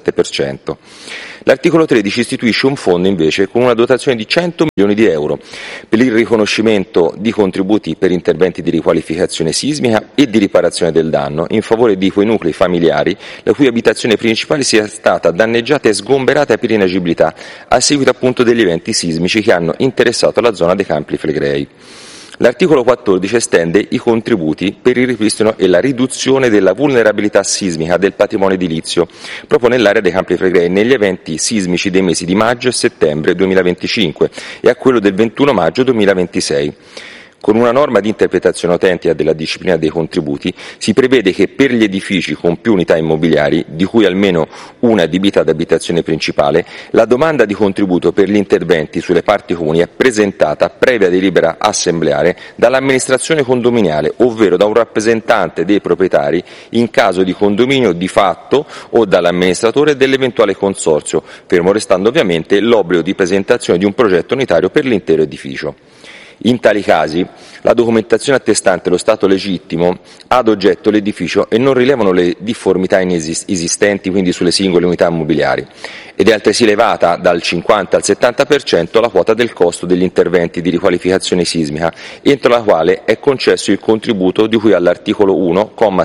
67%. L'articolo 13 istituisce un fondo invece con una dotazione di 100 milioni di euro per il riconoscimento di contributi per interventi di riqualificazione sismica e di riparazione del danno in favore di quei nuclei familiari la cui abitazione principale sia stata danneggiata e sgomberata per inagibilità a seguito appunto degli eventi sismici che hanno interessato la zona dei Campi Flegrei. L'articolo 14 estende i contributi per il ripristino e la riduzione della vulnerabilità sismica del patrimonio edilizio proprio nell'area dei Campi Flegrei negli eventi sismici dei mesi di maggio e settembre 2025 e a quello del 21 maggio 2026. Con una norma di interpretazione autentica della disciplina dei contributi si prevede che per gli edifici con più unità immobiliari, di cui almeno una adibita ad abitazione principale, la domanda di contributo per gli interventi sulle parti comuni è presentata previa delibera assembleare dall'amministrazione condominiale, ovvero da un rappresentante dei proprietari in caso di condominio di fatto o dall'amministratore dell'eventuale consorzio, fermo restando ovviamente l'obbligo di presentazione di un progetto unitario per l'intero edificio. In tali casi, la documentazione attestante lo stato legittimo ha ad oggetto l'edificio e non rilevano le difformità esistenti quindi sulle singole unità immobiliari ed è altresì elevata dal 50 al 70% la quota del costo degli interventi di riqualificazione sismica, entro la quale è concesso il contributo di cui all'articolo 1, comma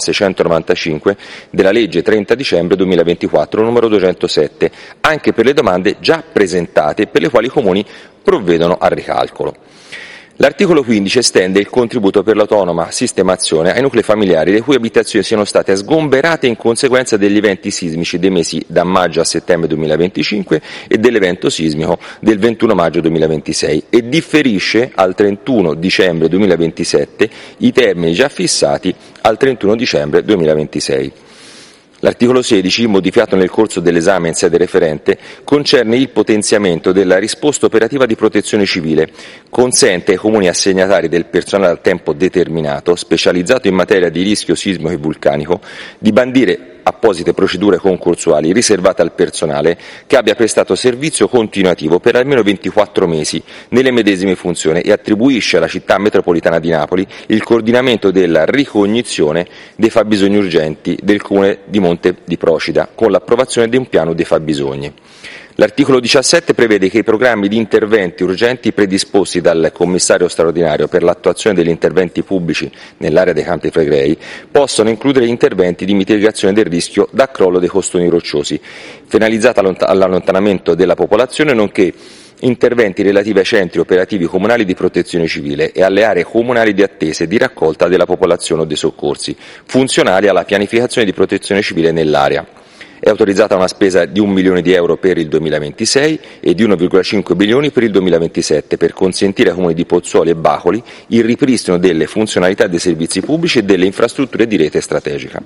695 della legge 30 dicembre 2024 numero 207, anche per le domande già presentate per le quali i comuni provvedono al ricalcolo. L'articolo 15 estende il contributo per l'autonoma sistemazione ai nuclei familiari le cui abitazioni siano state sgomberate in conseguenza degli eventi sismici dei mesi da maggio a settembre 2025 e dell'evento sismico del 21 maggio 2026 e differisce al 31 dicembre 2027 i termini già fissati al 31 dicembre 2026. L'articolo 16, modificato nel corso dell'esame in sede referente, concerne il potenziamento della risposta operativa di protezione civile, consente ai comuni assegnatari del personale a tempo determinato, specializzato in materia di rischio sismico e vulcanico, di bandire apposite procedure concorsuali riservate al personale che abbia prestato servizio continuativo per almeno 24 mesi nelle medesime funzioni e attribuisce alla città metropolitana di Napoli il coordinamento della ricognizione dei fabbisogni urgenti del comune di Monte di Procida con l'approvazione di un piano dei fabbisogni. L'articolo 17 prevede che i programmi di interventi urgenti predisposti dal commissario straordinario per l'attuazione degli interventi pubblici nell'area dei Campi Flegrei possano includere interventi di mitigazione del rischio da crollo dei costoni rocciosi, finalizzata all'allontanamento della popolazione, nonché interventi relativi ai centri operativi comunali di protezione civile e alle aree comunali di attesa e di raccolta della popolazione o dei soccorsi, funzionali alla pianificazione di protezione civile nell'area. È autorizzata una spesa di 1 milione di euro per il 2026 e di 1,5 milioni per il 2027 per consentire ai comuni di Pozzuoli e Bacoli il ripristino delle funzionalità dei servizi pubblici e delle infrastrutture di rete strategica.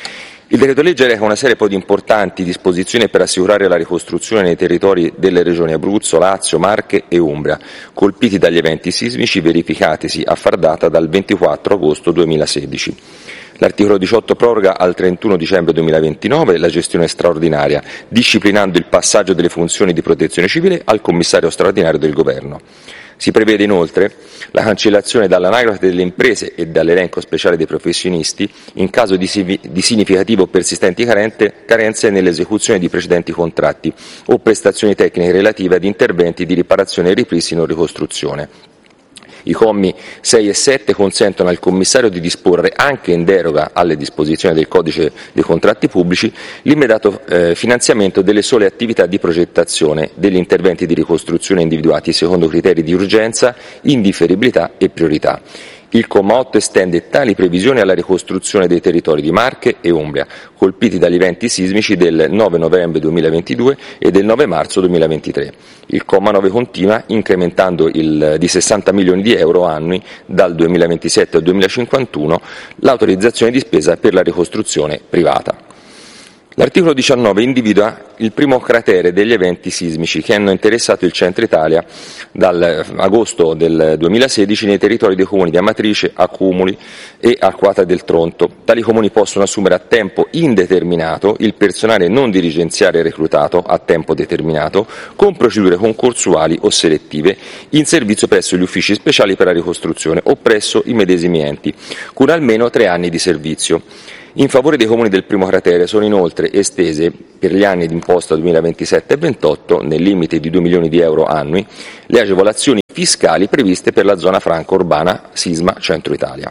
Il decreto legge reca una serie poi di importanti disposizioni per assicurare la ricostruzione nei territori delle regioni Abruzzo, Lazio, Marche e Umbria, colpiti dagli eventi sismici verificatisi a far data dal 24 agosto 2016. L'articolo 18 proroga al 31 dicembre 2029 la gestione straordinaria, disciplinando il passaggio delle funzioni di protezione civile al commissario straordinario del Governo. Si prevede inoltre la cancellazione dall'anagrafe delle imprese e dall'elenco speciale dei professionisti in caso di significativo o persistenti carenze nell'esecuzione di precedenti contratti o prestazioni tecniche relative ad interventi di riparazione, ripristino o ricostruzione. I commi 6 e 7 consentono al commissario di disporre, anche in deroga alle disposizioni del Codice dei contratti pubblici, l'immediato finanziamento delle sole attività di progettazione degli interventi di ricostruzione individuati secondo criteri di urgenza, indifferibilità e priorità. Il comma 8 estende tali previsioni alla ricostruzione dei territori di Marche e Umbria, colpiti dagli eventi sismici del 9 novembre 2022 e del 9 marzo 2023. Il comma 9 continua incrementando di 60 milioni di euro annui dal 2027 al 2051 l'autorizzazione di spesa per la ricostruzione privata. L'articolo 19 individua il primo cratere degli eventi sismici che hanno interessato il centro Italia dall'agosto del 2016 nei territori dei comuni di Amatrice, Accumuli e Arquata del Tronto. Tali comuni possono assumere a tempo indeterminato il personale non dirigenziale reclutato a tempo determinato con procedure concorsuali o selettive in servizio presso gli uffici speciali per la ricostruzione o presso i medesimi enti, con almeno 3 anni di servizio. In favore dei comuni del primo cratere sono inoltre estese, per gli anni d'imposta 2027 e 2028, nel limite di 2 milioni di euro annui, le agevolazioni fiscali previste per la zona franca urbana Sisma Centro Italia.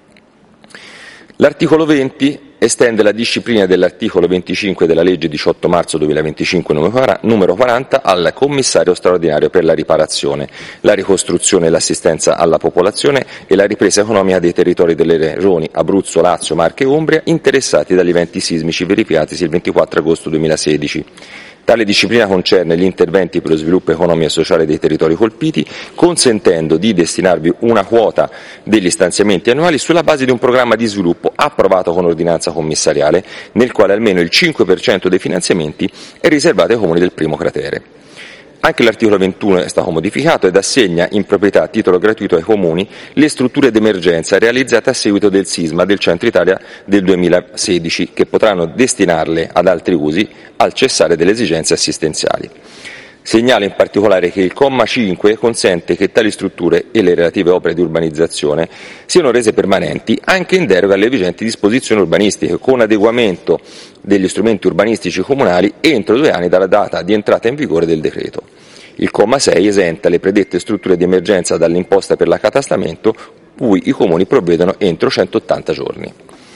L'articolo 20 estende la disciplina dell'articolo 25 della legge 18 marzo 2025 numero 40 al commissario straordinario per la riparazione, la ricostruzione e l'assistenza alla popolazione e la ripresa economica dei territori delle regioni Abruzzo, Lazio, Marche e Umbria interessati dagli eventi sismici verificatisi il 24 agosto 2016. Tale disciplina concerne gli interventi per lo sviluppo economico e sociale dei territori colpiti, consentendo di destinarvi una quota degli stanziamenti annuali sulla base di un programma di sviluppo approvato con ordinanza commissariale, nel quale almeno il 5% dei finanziamenti è riservato ai comuni del primo cratere. Anche l'articolo 21 è stato modificato ed assegna in proprietà a titolo gratuito ai comuni le strutture d'emergenza realizzate a seguito del sisma del centro Italia del 2016, che potranno destinarle ad altri usi al cessare delle esigenze assistenziali. Segnalo in particolare che il comma 5 consente che tali strutture e le relative opere di urbanizzazione siano rese permanenti anche in deroga alle vigenti disposizioni urbanistiche, con adeguamento degli strumenti urbanistici comunali entro 2 anni dalla data di entrata in vigore del decreto. Il comma 6 esenta le predette strutture di emergenza dall'imposta per l'accatastamento, cui i comuni provvedono entro 180 giorni.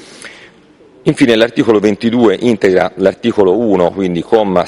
Infine l'articolo 22 integra l'articolo 1, quindi comma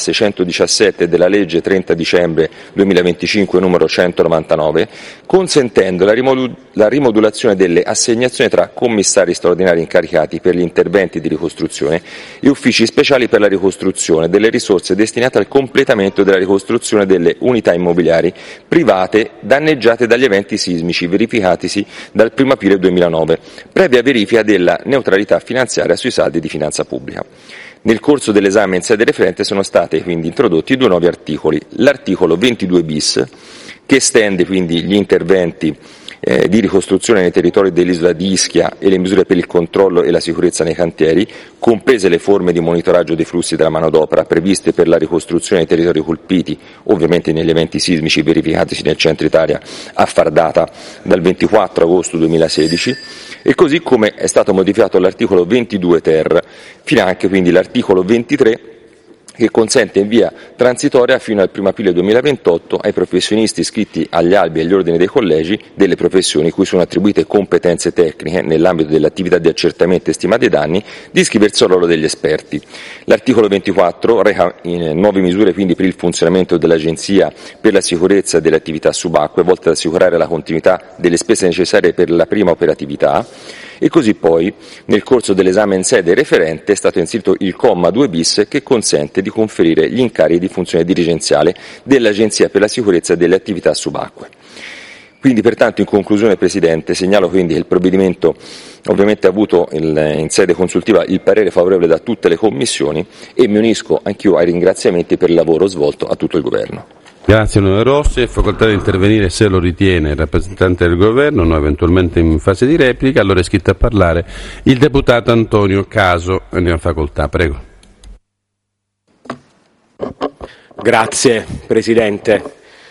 617 della legge 30 dicembre 2025 numero 199, consentendo la rimodulazione delle assegnazioni tra commissari straordinari incaricati per gli interventi di ricostruzione e uffici speciali per la ricostruzione delle risorse destinate al completamento della ricostruzione delle unità immobiliari private danneggiate dagli eventi sismici verificatisi dal 1 aprile 2009, previa verifica della neutralità finanziaria sui saldi di finanza pubblica. Nel corso dell'esame in sede referente sono stati quindi introdotti 2 nuovi articoli. L'articolo 22 bis, che estende quindi gli interventi di ricostruzione nei territori dell'isola di Ischia e le misure per il controllo e la sicurezza nei cantieri, comprese le forme di monitoraggio dei flussi della manodopera previste per la ricostruzione dei territori colpiti, ovviamente negli eventi sismici verificatisi nel centro Italia a far data dal 24 agosto 2016, e così come è stato modificato l'articolo 22 ter, finanche quindi l'articolo 23, che consente in via transitoria fino al 1 aprile 2028 ai professionisti iscritti agli albi e agli ordini dei collegi delle professioni cui sono attribuite competenze tecniche nell'ambito dell'attività di accertamento e stima dei danni di iscriversi al ruolo degli esperti. L'articolo 24 reca nuove misure quindi per il funzionamento dell'Agenzia per la sicurezza delle attività subacquee volte ad assicurare la continuità delle spese necessarie per la prima operatività. E così poi, nel corso dell'esame in sede referente, è stato inserito il comma 2 bis che consente di conferire gli incarichi di funzione dirigenziale dell'Agenzia per la sicurezza delle attività subacquee. Quindi, pertanto, in conclusione, Presidente, segnalo quindi che il provvedimento ovviamente ha avuto in sede consultiva il parere favorevole da tutte le commissioni e mi unisco anch'io ai ringraziamenti per il lavoro svolto a tutto il Governo. Grazie onorevole Rossi, è facoltà di intervenire se lo ritiene il rappresentante del Governo, no eventualmente in fase di replica. Allora è iscritto a parlare il deputato Antonio Caso. Andiamo a facoltà, prego. Grazie Presidente.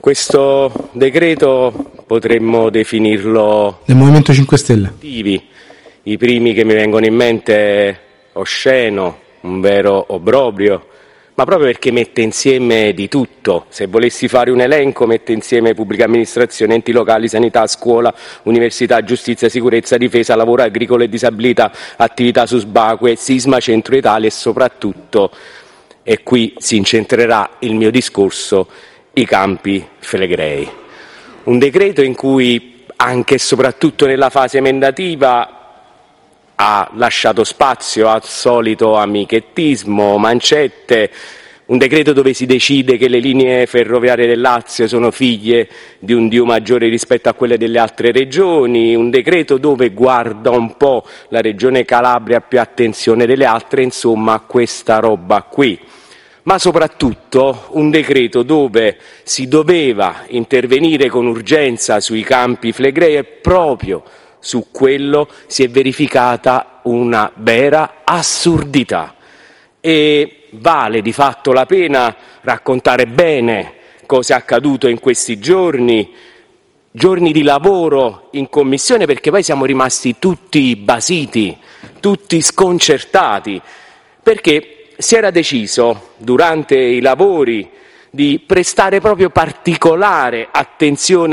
Questo decreto potremmo definirlo del Movimento 5 Stelle. I primi che mi vengono in mente osceno, un vero obbrobrio, ma proprio perché mette insieme di tutto. Se volessi fare un elenco, mette insieme pubblica amministrazione, enti locali, sanità, scuola, università, giustizia, sicurezza, difesa, lavoro agricolo e disabilità, attività su sbacque, sisma, centro Italia e soprattutto, e qui si incentrerà il mio discorso, i Campi Flegrei. Un decreto in cui anche e soprattutto nella fase emendativa ha lasciato spazio al solito amichettismo, mancette, un decreto dove si decide che le linee ferroviarie del Lazio sono figlie di un Dio maggiore rispetto a quelle delle altre regioni, un decreto dove guarda un po' la regione Calabria più attenzione delle altre, insomma questa roba qui. Ma soprattutto un decreto dove si doveva intervenire con urgenza sui Campi Flegrei e proprio su quello si è verificata una vera assurdità e vale di fatto la pena raccontare bene cosa è accaduto in questi giorni di lavoro in commissione, perché poi siamo rimasti tutti basiti, tutti sconcertati, perché si era deciso durante i lavori di prestare proprio particolare attenzione